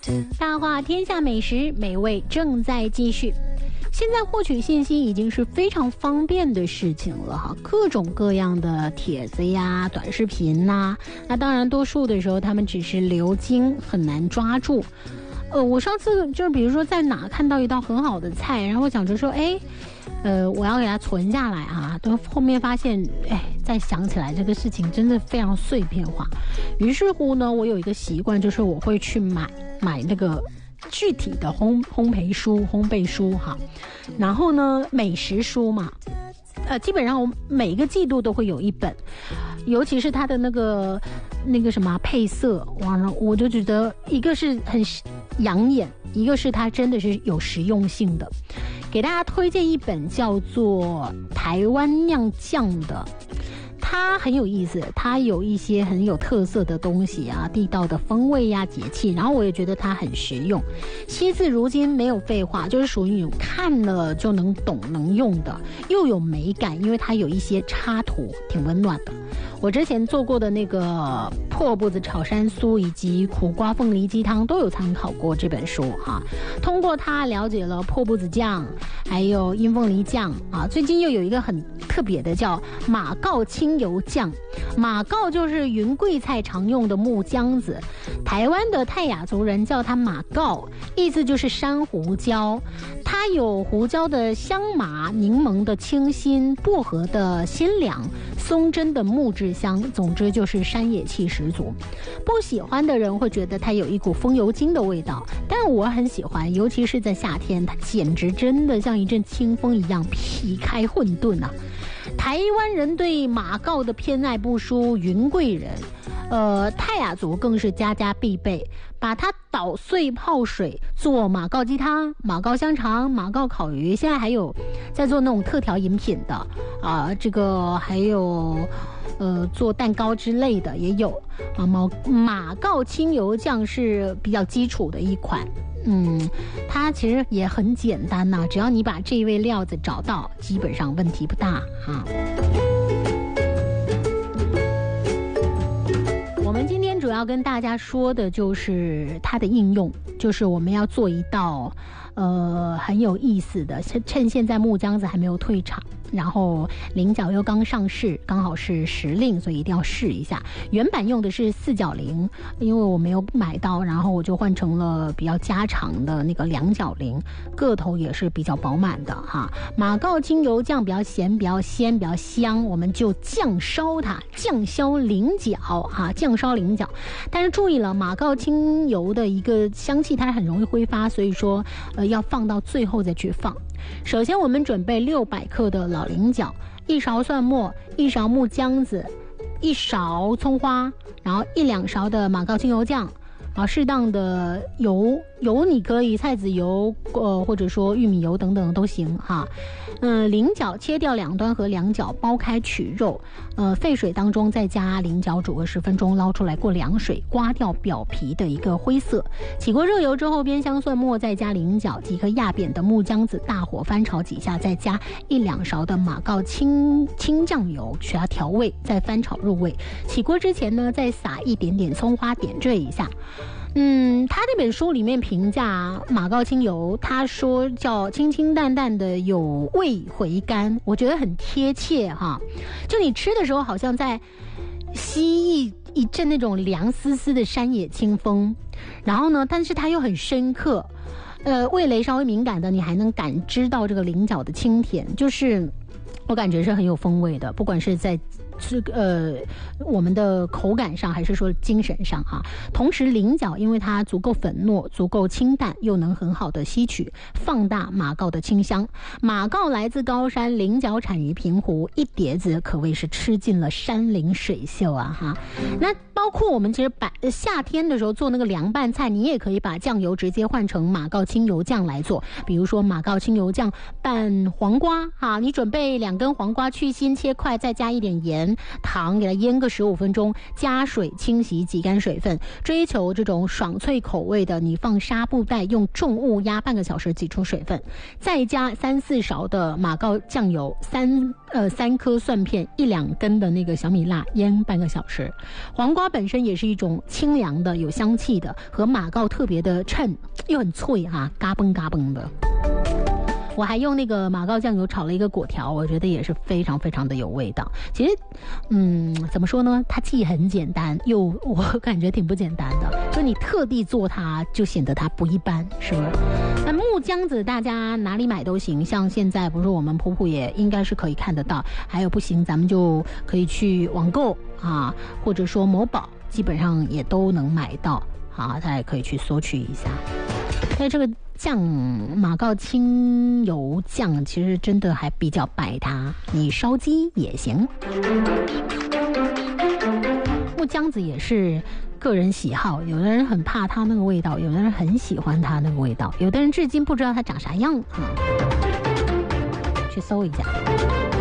大话天下美食，美味正在继续。现在获取信息已经是非常方便的事情了哈，各种各样的帖子呀、短视频呐，那当然多数的时候他们只是流经，很难抓住。我上次就是比如说在哪看到一道很好的菜，然后想着说，我要给它存下来哈，但后面发现，再想起来这个事情真的非常碎片化。于是乎呢，我有一个习惯，就是我会去买那个具体的烘焙书哈，然后呢美食书嘛，基本上我每个季度都会有一本，尤其是它的那个什么配色，完了我就觉得一个是很养眼，一个是它真的是有实用性的。给大家推荐一本叫做台湾酿酱的，它很有意思，它有一些很有特色的东西啊，地道的风味呀、节气，然后我也觉得它很实用。惜字如金，没有废话，就是属于你看了就能懂能用的，又有美感，因为它有一些插图，挺温暖的。我之前做过的那个破布子炒山酥以及苦瓜凤梨鸡汤都有参考过这本书哈，通过它了解了破布子酱，还有阴凤梨酱啊。最近又有一个很特别的叫马告清油酱，马告就是云贵菜常用的木姜子，台湾的泰雅族人叫它马告，意思就是山胡椒。它有胡椒的香麻、柠檬的清新、薄荷的辛凉、松针的木质香，总之就是山野气十足。不喜欢的人会觉得它有一股风油精的味道，但我很喜欢，尤其是在夏天，它简直真的像一阵清风一样劈开混沌啊！台湾人对马告的偏爱不输云贵人，泰雅族更是家家必备，把它捣碎泡水做马告鸡汤、马告香肠、马告烤鱼，现在还有在做那种特调饮品的啊，这个还有做蛋糕之类的也有啊。马告清油酱是比较基础的一款。它其实也很简单呐，只要你把这一味料子找到，基本上问题不大啊。我们今天主要跟大家说的就是它的应用，就是我们要做一道很有意思的，趁现在木姜子还没有退场，然后菱角又刚上市，刚好是时令，所以一定要试一下。原版用的是四角菱，因为我没有买到，然后我就换成了比较家常的那个两角菱，个头也是比较饱满的哈。马告清油酱比较咸、比较鲜、比较香，我们就酱烧它，酱烧菱角哈，酱烧菱角。但是注意了，马告清油的一个香气它很容易挥发，所以说要放到最后再去放。首先我们准备600克的老菱角，1勺蒜末，1勺木姜子，1勺葱花，然后1-2勺的马告清油酱，然后适当的油你可以菜籽油或者说玉米油等等都行哈。菱角切掉两端和两角，剥开取肉，沸水当中再加菱角煮个10分钟，捞出来过凉水，刮掉表皮的一个灰色。起锅热油之后，煸香蒜末，再加菱角及颗压扁的木姜子，大火翻炒几下，再加1-2勺的马告清酱油，取它调味，再翻炒入味。起锅之前呢，再撒一点点葱花点缀一下。他这本书里面评价马告清油，他说叫清清淡淡的，有味回甘，我觉得很贴切哈。就你吃的时候，好像在吸一阵那种凉丝丝的山野清风，然后呢，但是它又很深刻。味蕾稍微敏感的，你还能感知到这个菱角的清甜，就是我感觉是很有风味的，不管是在我们的口感上还是说精神上哈。同时菱角因为它足够粉糯，足够清淡，又能很好的吸取放大马告的清香。马告来自高山，菱角产于平湖，一碟子可谓是吃尽了山林水秀啊哈。那包括我们其实夏天的时候做那个凉拌菜，你也可以把酱油直接换成马告清油酱来做，比如说马告清油酱拌黄瓜哈，你准备2根黄瓜去心切块，再加一点盐， 盐、糖，给它腌个15分钟，加水清洗挤干水分。追求这种爽脆口味的，你放纱布袋，用重物压半个小时挤出水分，再加3-4勺的马告酱油，3颗蒜片，1-2根的那个小米辣，腌半个小时。黄瓜本身也是一种清凉的、有香气的，和马告特别的衬，又很脆哈，嘎嘣嘎嘣的。我还用那个马告酱油炒了一个粿条，我觉得也是非常非常的有味道。其实，怎么说呢？它既很简单，又我感觉挺不简单的。就你特地做它，就显得它不一般，是不是？那木姜子大家哪里买都行，像现在不是我们普普也应该是可以看得到，还有不行咱们就可以去网购啊，或者说某宝，基本上也都能买到啊，大家也可以去索取一下。但这个酱马告清油酱其实真的还比较百搭，你烧鸡也行。木姜子也是个人喜好，有的人很怕它那个味道，有的人很喜欢它那个味道，有的人至今不知道它长啥样啊。去搜一下。